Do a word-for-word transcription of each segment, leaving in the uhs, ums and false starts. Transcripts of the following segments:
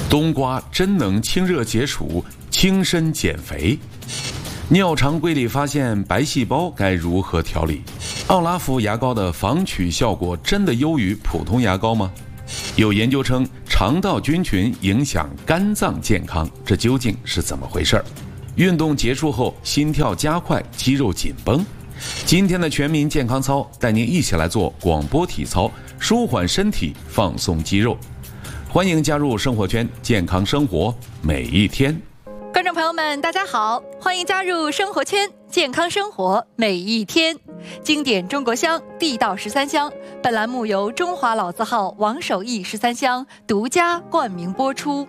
冬瓜真能清热解暑、轻身减肥？尿常规里发现白细胞该如何调理？奥拉福牙膏的防龋效果真的优于普通牙膏吗？有研究称肠道菌群影响肝脏健康，这究竟是怎么回事？运动结束后心跳加快，肌肉紧绷。今天的全民健康操带您一起来做广播体操，舒缓身体，放松肌肉。欢迎加入生活圈，健康生活每一天。 观众朋友们大家好，欢迎加入生活圈，健康生活每一天。经典中国香，地道十三香，本栏目由中华老字号王守义十三香独家冠名播出。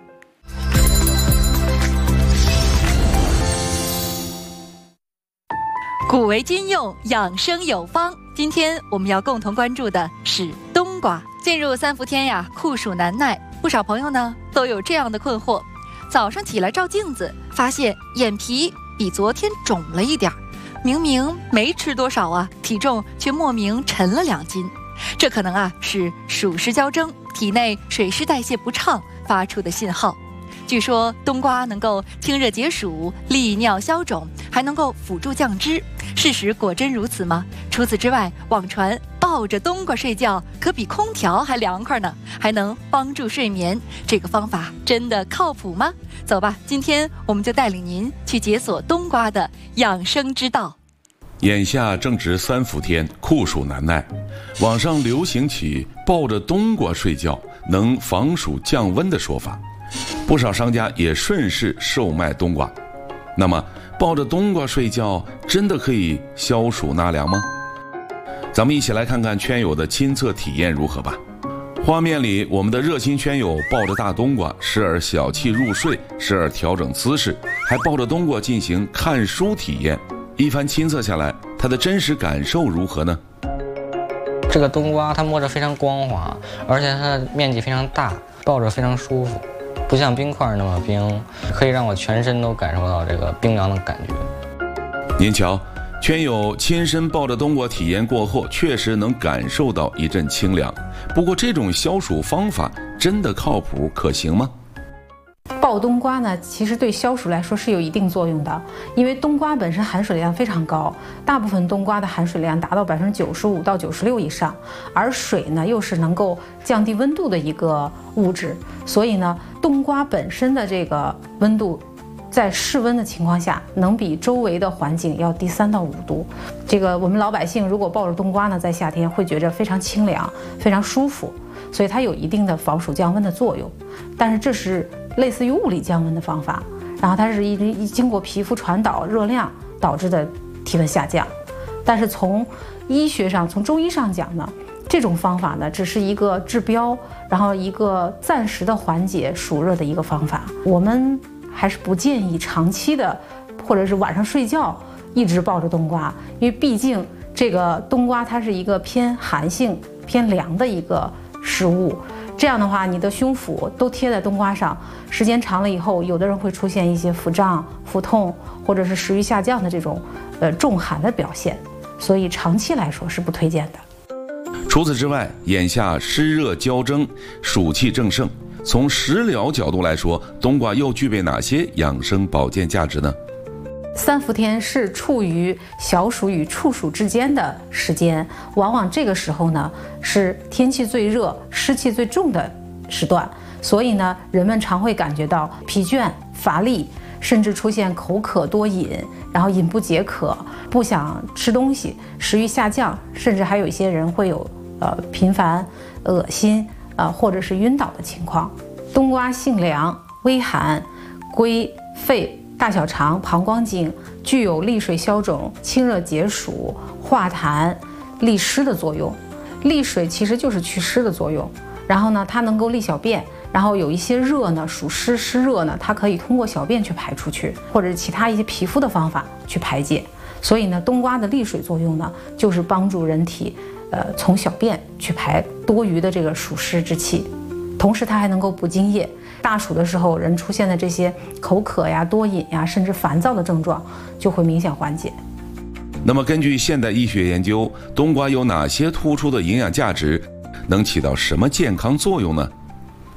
古为今用，养生有方。今天我们要共同关注的是冬瓜。进入三伏天呀，酷暑难耐，不少朋友呢都有这样的困惑：早上起来照镜子，发现眼皮比昨天肿了一点，明明没吃多少啊，体重却莫名沉了两斤。这可能啊是暑湿交蒸，体内水湿代谢不畅发出的信号。据说冬瓜能够清热解暑、利尿消肿，还能够辅助降脂。事实果真如此吗？除此之外，网传抱着冬瓜睡觉可比空调还凉快呢，还能帮助睡眠。这个方法真的靠谱吗？走吧，今天我们就带领您去解锁冬瓜的养生之道。 眼下正值三伏天，酷暑难耐，网上流行起抱着冬瓜睡觉能防暑降温的说法，不少商家也顺势售卖冬瓜。那么抱着冬瓜睡觉真的可以消暑纳凉吗？咱们一起来看看圈友的亲测体验如何吧。画面里我们的热心圈友抱着大冬瓜，时而小气入睡，时而调整姿势，还抱着冬瓜进行看书体验。一番亲测下来，他的真实感受如何呢？ 这个冬瓜它摸着非常光滑，而且它的面积非常大，抱着非常舒服，不像冰块那么冰，可以让我全身都感受到这个冰凉的感觉。 您瞧，圈友亲身抱着冬瓜体验过后，确实能感受到一阵清凉。不过这种消暑方法真的靠谱可行吗？ 抱冬瓜呢，其实对消暑来说是有一定作用的，因为冬瓜本身含水量非常高，大部分冬瓜的含水量达到百分之九十五到九十六以上，而水呢又是能够降低温度的一个物质，所以呢，冬瓜本身的这个温度，在室温的情况下，能比周围的环境要低三到五度。这个我们老百姓如果抱着冬瓜呢，在夏天会觉着非常清凉，非常舒服，所以它有一定的防暑降温的作用。但是这是类似于物理降温的方法，然后它是一一经过皮肤传导热量导致的体温下降。但是从医学上，从中医上讲呢，这种方法呢只是一个治标，然后一个暂时的缓解暑热的一个方法。我们还是不建议长期的，或者是晚上睡觉一直抱着冬瓜，因为毕竟这个冬瓜它是一个偏寒性、偏凉的一个食物。这样的话，你的胸腹都贴在冬瓜上，时间长了以后，有的人会出现一些腹胀、腹痛，或者是食欲下降的这种呃重寒的表现，所以长期来说是不推荐的。 除此之外，眼下湿热交蒸，暑气正盛，从食疗角度来说，冬瓜又具备哪些养生保健价值呢？ 三伏天是处于小暑与处暑之间的时间，往往这个时候呢是天气最热、湿气最重的时段，所以呢人们常会感觉到疲倦、乏力，甚至出现口渴多饮，然后饮不解渴，不想吃东西，食欲下降，甚至还有一些人会有呃频繁恶心啊、呃、或者是晕倒的情况。冬瓜性凉、微寒，归肺、大小肠、膀胱经，具有利水消肿、清热解暑、化痰、利湿的作用。利水其实就是祛湿的作用，然后呢，它能够利小便，然后有一些热呢，暑湿湿热呢，它可以通过小便去排出去，或者是其他一些皮肤的方法去排解。所以呢，冬瓜的利水作用呢，就是帮助人体，呃，从小便去排多余的这个暑湿之气，同时它还能够补津液。大暑的时候，人出现的这些口渴呀、多饮呀，甚至烦躁的症状，就会明显缓解。 那么，根据现代医学研究，冬瓜有哪些突出的营养价值，能起到什么健康作用呢？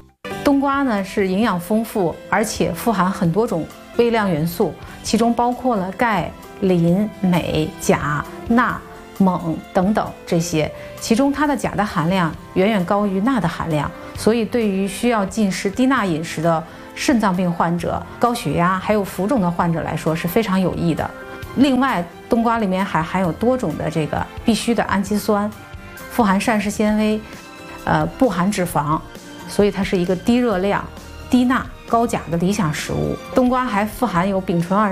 冬瓜呢是营养丰富，而且富含很多种微量元素，其中包括了钙、磷、镁、钾、钠、锰等等这些，其中它的钾的含量远远高于钠的含量，所以对于需要进食低钠饮食的肾脏病患者、高血压还有浮肿的患者来说是非常有益的。另外，冬瓜里面还含有多种的这个必需的氨基酸，富含膳食纤维，呃，不含脂肪，所以它是一个低热量、低钠、高钾的理想食物。冬瓜还富含有丙醇二